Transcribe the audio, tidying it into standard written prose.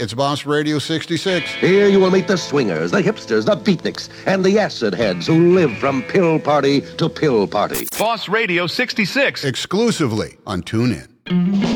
it's Boss Radio 66. Here you will meet the swingers, the hipsters, the beatniks, and the acid heads who live from pill party to pill party. Boss Radio 66. Exclusively on TuneIn.